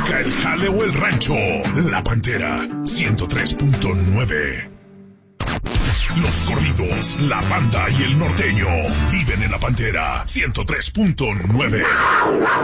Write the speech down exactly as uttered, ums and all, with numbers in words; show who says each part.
Speaker 1: toca el jale o el rancho. La Pantera, ciento tres punto nueve. Los corridos, la banda y el norteño viven en La Pantera, ciento tres punto nueve.